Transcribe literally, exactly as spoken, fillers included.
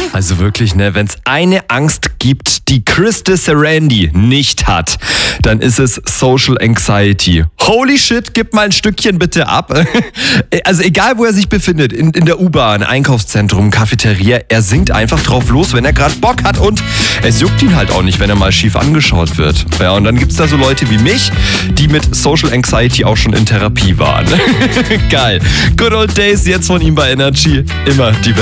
Also wirklich, ne, wenn es eine Angst gibt, die Krista Sarandon nicht hat, dann ist es Social Anxiety. Holy shit, gib mal ein Stückchen bitte ab. Also egal, wo er sich befindet, in, in der U-Bahn, Einkaufszentrum, Cafeteria, er singt einfach drauf los, wenn er gerade Bock hat und es juckt ihn halt auch nicht, wenn er mal schief angeschaut wird. Ja, und dann gibt's da so Leute wie mich, die mit Social Anxiety auch schon in Therapie waren. Geil. Good old days, jetzt von ihm bei Energy. Immer die